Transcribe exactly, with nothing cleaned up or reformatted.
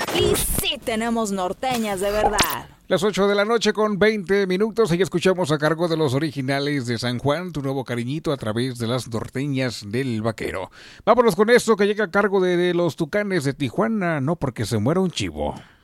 Y sí tenemos norteñas de verdad. Las ocho de la noche con veinte minutos. Y escuchamos a cargo de los originales de San Juan, tu nuevo cariñito a través de las norteñas del vaquero. Vámonos con esto que llega a cargo de, de los Tucanes de Tijuana, no porque se muera un chivo.